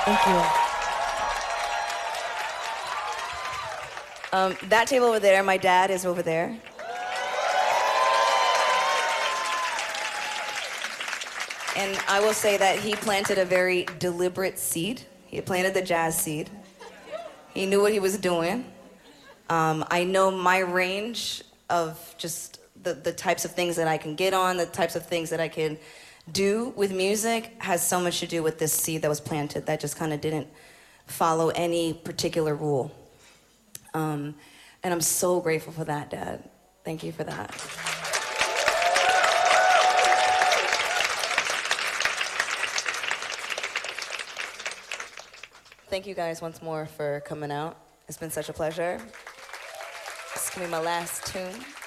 Thank you. That table over there, my dad is over there. And I will say that he planted a very deliberate seed. He planted the jazz seed. He knew what he was doing. I know my range of just the types of things that I can get on, the types of things that I can do with music has so much to do with this seed that was planted that just kind of didn't follow any particular rule. And I'm so grateful for that, Dad. Thank you for that. Thank you guys once more for coming out. It's been such a pleasure. This is gonna be my last tune.